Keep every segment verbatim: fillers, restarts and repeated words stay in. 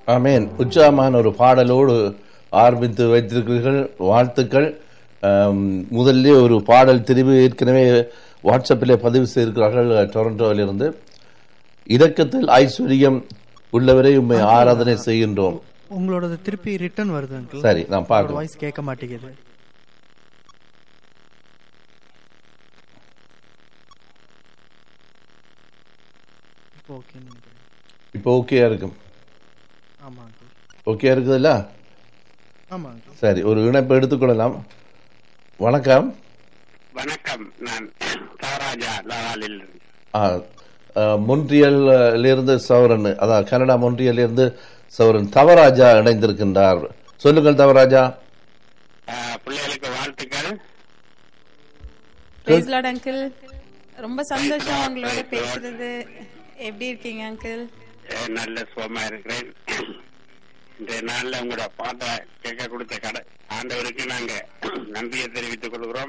ஆமேன். உற்சாகமான ஒரு பாடலோடு ஆரம்பித்து வைத்திருக்கிறீர்கள். வாழ்த்துக்கள். முதல்ல ஒரு பாடல் தெரிவு ஏற்கனவே வாட்ஸ்அப்பில் பதிவு செய்திருக்கிறார்கள் டொரண்டோவிலிருந்து. இரக்கத்தில் ஐஸ்வர்யம் உள்ளவரை உண்மை ஆராதனை செய்கின்றோம். உங்களோட திருப்பி ரிட்டர்ன் வருது அங்கிள். சரி, நான் பார்க்கிறேன். வாய்ஸ் கேட்க மாட்டேங்குது. ஓகே, இப்போ ஓகேயா இருக்கும். ஆமா அங்கிள், ஓகேயா இருக்குதுல்ல? ஆமா அங்கிள். சரி, ஒரு இணைப்பு எடுத்துக்கொள்ளலாம். வணக்கம். வணக்கம், நான் தவராஜா லாலில் மொன்றியல்ல இருந்து சௌரன், அதான் கனடா மொன்றியல்ல இருந்து சௌரன் தவராஜா இணைந்திருக்கின்றார். சொல்லுங்கள் தவராஜா. பிள்ளைகளுக்கு வாழ்த்துக்கள். Price Lord uncle. ரொம்ப சந்தோஷம் உங்களோட பேசுறது. எப்படி இருக்கீங்க அங்கிள்? நல்ல சுகமா இருக்கிறேன். இந்த நாள்ல உங்களோட பாட்டை கேட்க கொடுத்த கடை ஆண்டவருக்கு நாங்க நன்றியை தெரிவித்துக் கொள்கிறோம்.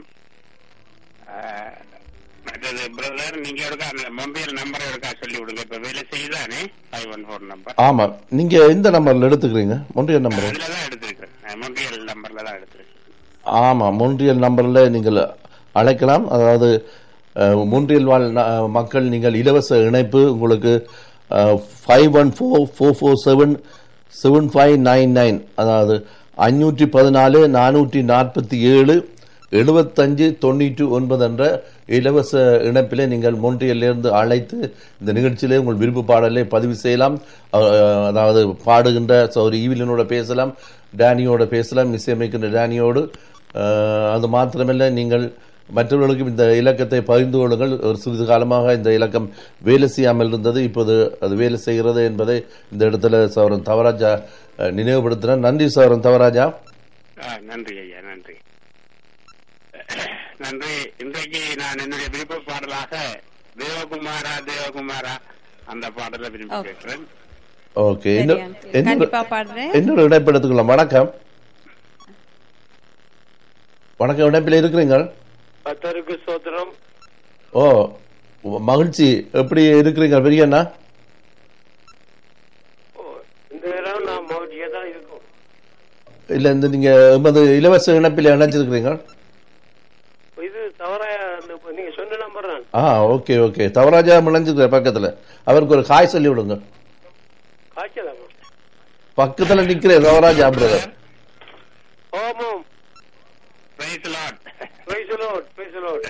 மற்றது பிரதர், நீங்க எடுக்க அந்த மொபைல் நம்பரை எடுக்க சொல்லி விடுங்க. இப்ப வேலை செய்யுதானே ஃபைவ் ஒன் ஃபோர் நம்பர்? ஆமா, நீங்க எந்த நம்பர்ல எடுத்துக்கிறீங்க? மொன்றியல் நம்பர் அதுலதான் எடுத்திருக்கேன். மொபைல் நம்பர்ல தான் எடுத்திருக்கேன். ஆமா, மொன்றியல் நம்பர்ல நீங்கள் அழைக்கலாம். அதாவது மொன்றியல் வாழ் மக்கள், நீங்கள் இலவச இணைப்பு உங்களுக்கு five one four four four seven seven five nine nine அதாவது அஞ்சூற்றி பதினாலு நானூற்றி நாற்பத்தி ஏழு எழுபத்தஞ்சு தொண்ணூற்றி ஒன்பது என்ற இலவச இணைப்பிலே நீங்கள் மொன்றியலிருந்து அழைத்து இந்த நிகழ்ச்சியிலே உங்கள் விருப்ப பாடலை பதிவு செய்யலாம். அதாவது பாடுகின்ற சௌரி ஈவிலனோட பேசலாம், டேனியோட பேசலாம், இசையமைக்கின்ற டேனியோடு. அது மாத்திரமல்ல, நீங்கள் மற்றவர்களுக்கும் இந்த இலக்கத்தை பகிர்ந்து கொள்ளுங்கள். ஒரு சிறிது காலமாக இந்த இலக்கம் வேலை செய்யாமல் இருந்தது, இப்போது அது வேலை செய்கிறது என்பதை இந்த இடத்துல சௌரன் தவராஜா நினைவுபடுத்தினார். நன்றி சௌரன் தவராஜா. நன்றி ஐயா, நன்றி நன்றி. இன்றைக்கு நான் என்னுடைய விருப்ப பாடலாக தேவகுமாரா தேவகுமாரா அந்த பாடலை விரும்பி கேட்கிறேன். ஓகே, என்னோட இணைப்பு எடுத்துக்கலாம். வணக்கம். வணக்கம், இணைப்பில் இருக்கிறீங்க? கர்த்தருக்கு ஸ்தோத்திரம். ஓ, மகிழ்ச்சி. எப்படி இருக்கிறீங்க பெரியண்ணா? இந்த நேரம் நான் மகிழ்ச்சியா தான் இருக்கும். இல்ல, இந்த நீங்க எமது இலவச இணைப்பில் இணைச்சிருக்கிறீங்க? இது தவறாயா நீங்க சொன்ன நம்பர் தான். ஆ, ஓகே ஓகே. தவராஜா இணைஞ்சிருக்கிற பக்கத்துல அவருக்கு ஒரு காய் சொல்லி விடுங்க. காய்ச்சலா பக்கத்துல நிக்கிற தவராஜா பிரதர். ஓமம். Price Lord. Price Lord. Price Lord.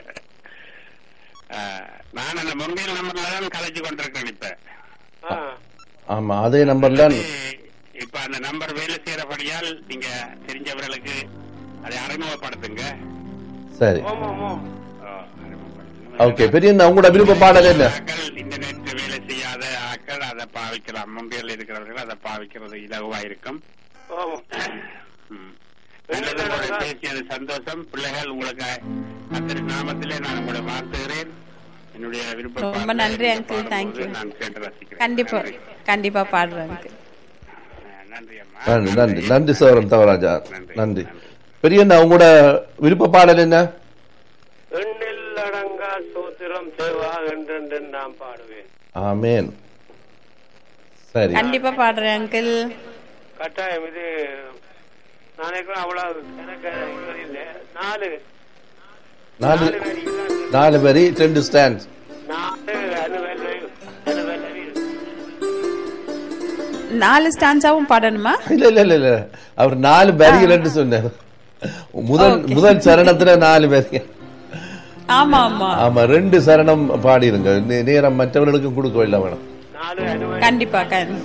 நான் அந்த மொபைல் நம்பர்ல தான் கலைச்சு கொண்டிருக்கேன் இப்ப. ஆமா, அதே நம்பர்ல. இப்ப அந்த நம்பர் வேலை செய்யறபடியால் நீங்க தெரிஞ்சவர்களுக்கு அதை அறிமுகப்படுத்துங்க. சரி, ஓகே. பெரிய உங்களோட விருப்ப பாடல் என்ன? இன்டர்நெட் வேலை செய்யாத ஆக்கள் அதை பாவிக்கலாம். முன்பில் இருக்கிறவர்கள் அதை பாவிக்கிறது இலகுவா இருக்கும். பேசியது சந்தோஷம். பிள்ளைகள் உங்களுக்கு அந்த நாமத்திலே நான் உங்களை வாழ்த்துகிறேன். என்னுடைய விருப்பம். ரொம்ப நன்றி அங்கிள். தேங்க்யூ. நான் கேட்டு ரசிக்கிறேன். கண்டிப்பா கண்டிப்பா பாடுறேன் அங்கிள். நன்றி அம்மா. நன்றி நன்றி நன்றி சௌரன் தவராஜா. நன்றி. பெரியண்ணா, உங்களோட விருப்ப பாடல் என்ன? எண்ணில் அடங்கா ஸ்தோத்திரம் தேவா என்று நான் பாடுவேன். ஆமென். சரி, கண்டிப்பா பாடுறேன் அங்கிள். கட்டாயம். இது நாளைக்கு அவ்வளவு எனக்கு இல்ல. நாலு நாலு நாலு வரி ரெண்டு ஸ்டாண்ட். நாலு ஸ்டான்ஸாவும் பாடணுமா? இல்ல இல்ல இல்ல, அவர் நாலு வரிகள் சொன்னார். முதல் முதல் சரணத்துல நாலு வரி. ஆமா ஆமா ஆமா, ரெண்டு சரணம் பாடிருங்க. நேரம் மற்றவர்களுக்கும் கொடுக்க வேண்டாம் மேடம். கண்டிப்பா.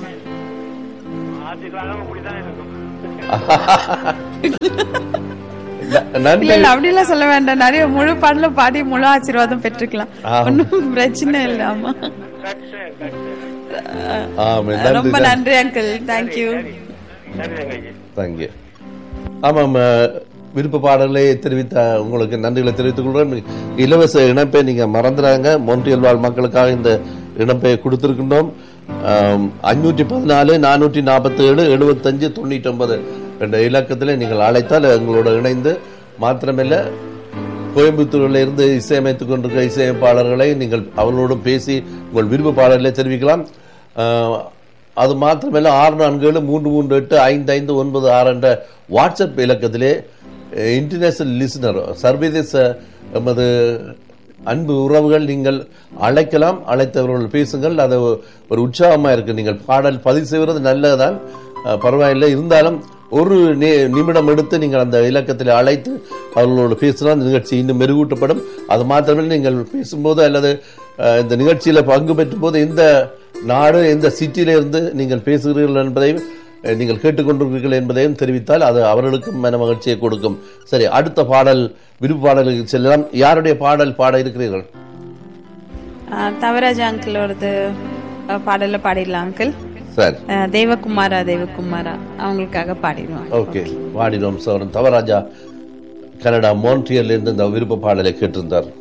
அப்படிலாம் சொல்ல வேண்டாம். நிறைய முழு பாடலும் பாடி முழு ஆசீர்வாதம் பெற்றுக்கலாம். ஒன்னும் பிரச்சனை இல்ல. ஆமா, ரொம்ப நன்றி அங்கிள். Thank you thank you. ஆமாம், விருப்ப பாடலை தெரிவித்த உங்களுக்கு நன்றிகளை தெரிவித்துக் கொள்றேன். இலவச இணைப்பை நீங்க மறந்துறாங்க. மொன்றியல் வாழ் மக்களுக்காக இந்த இணைப்பை கொடுத்திருக்கின்றோம். அஞ்சூற்றி பதினாலு நானூற்றி நாற்பத்தி ஏழு எழுபத்தஞ்சு தொண்ணூற்றி ஒன்பது என்ற இலக்கத்திலே நீங்கள் அழைத்தால் எங்களோட இணைந்து, மாத்திரமில்ல கோயம்புத்தூரில் இருந்து இசையமைத்துக் கொண்டிருக்கிற இசையமைப்பாளர்களை நீங்கள் அவர்களோடு பேசி உங்கள் விருப்ப பாடலை தெரிவிக்கலாம். அது மாத்திரமல்ல ஆறு நான்கு ஏழு மூன்று மூன்று எட்டு ஐந்து ஐந்து ஒன்பது ஆறு என்ற வாட்ஸ்அப் இலக்கத்திலே இன்டர்நேஷனல் லிசனர் சர்வதேச எமது அன்பு உறவுகள் நீங்கள் அழைக்கலாம். அழைத்தவர்கள் பேசுங்கள். அது ஒரு உற்சாகமா இருக்கு. நீங்கள் பாடல் பதிவு செய்வது நல்லதுதான், பரவாயில்லை. இருந்தாலும் ஒரு நிமிடம் எடுத்து நீங்கள் அந்த இலக்கத்தில் அழைத்து அவர்களோடு பேசினால் இந்த நிகழ்ச்சி இன்னும் மெருகூட்டப்படும். அது மாத்திரமல்ல, நீங்கள் பேசும்போது அல்லது இந்த நிகழ்ச்சியில பங்கு பெற்றும் போது எந்த நாடு எந்த சிட்டியில இருந்து நீங்கள் பேசுகிறீர்கள் என்பதையும் நீங்கள் கேட்டுக்கொண்டிருக்கிறீர்கள் என்பதையும் தெரிவித்தால் அது அவர்களுக்கும் மன மகிழ்ச்சியை கொடுக்கும். சரி, அடுத்த பாடல் விருப்பு பாடலுக்கு செல்லலாம். யாருடைய பாடல் பாட இருக்கிறீர்கள்? தவராஜ் அங்கிளோடது பாடல பாடிடலாம் அங்கிள். சரி, தேவகுமாரா தேவகுமாரா அவங்களுக்காக பாடிடுவோம். ஓகே, பாடிடுவோம். சவரன் தவராஜா கனடா மோன்ட்ரியல்ல இருந்து இந்த விருப்ப பாடலை கேட்டிருந்தார்.